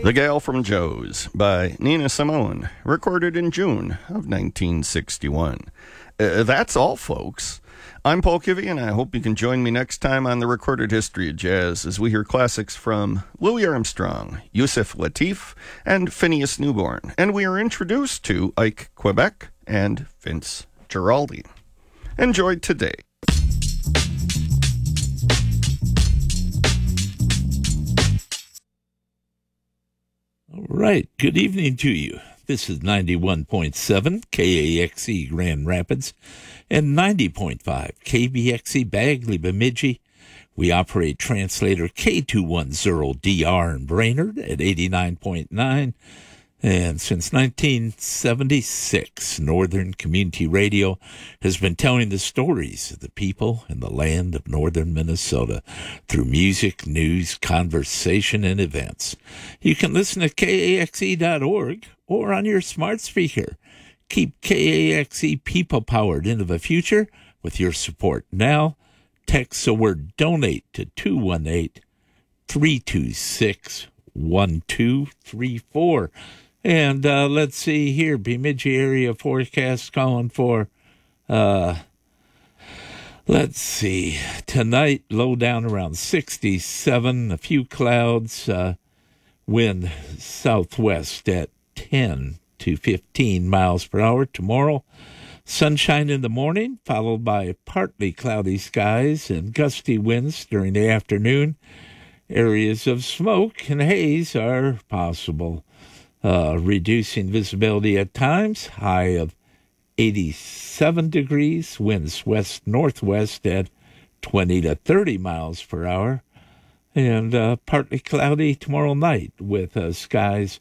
The Gal from Joe's by Nina Simone, recorded in June of 1961. That's all, folks. I'm Paul Kivy, and I hope you can join me next time on the Recorded History of Jazz as we hear classics from Louis Armstrong, Yusef Lateef, and Phineas Newborn. And we are introduced to Ike Quebec and Vince Giraldi. Enjoy today. All right. Good evening to you. This is 91.7 KAXE Grand Rapids and 90.5 KBXE Bagley Bemidji. We operate translator K210DR in Brainerd at 89.9. And since 1976, Northern Community Radio has been telling the stories of the people and the land of northern Minnesota through music, news, conversation, and events. You can listen at KAXE.org or on your smart speaker. Keep KAXE people-powered into the future with your support now. Text the word DONATE to 218-326-1234. And let's see here, Bemidji area forecast calling for, let's see, tonight low down around 67, a few clouds, wind southwest at 10 to 15 miles per hour. Tomorrow, sunshine in the morning, followed by partly cloudy skies and gusty winds during the afternoon. Areas of smoke and haze are possible. Reducing visibility at times, high of 87 degrees, winds west-northwest at 20 to 30 miles per hour, and partly cloudy tomorrow night with skies